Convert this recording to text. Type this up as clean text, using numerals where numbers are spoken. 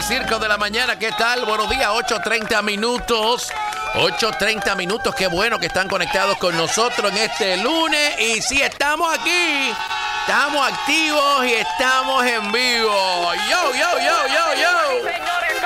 el Circo de la Mañana. ¿Qué tal? Buenos días, 8:30 minutos. 8:30 minutos. Qué bueno que están conectados con nosotros en este lunes. Y sí, estamos aquí. Estamos activos y estamos en vivo. Yo. Señor,